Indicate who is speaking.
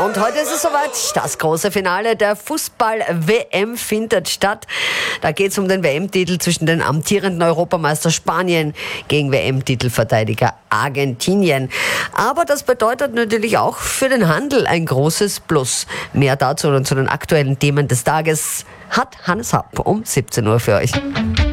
Speaker 1: Und heute ist es soweit, das große Finale der Fußball-WM findet statt. Da geht es um den WM-Titel zwischen den amtierenden Europameister Spanien gegen WM-Titelverteidiger Argentinien. Aber das bedeutet natürlich auch für den Handel ein großes Plus. Mehr dazu und zu den aktuellen Themen des Tages hat Hannes Happ um 17 Uhr für euch.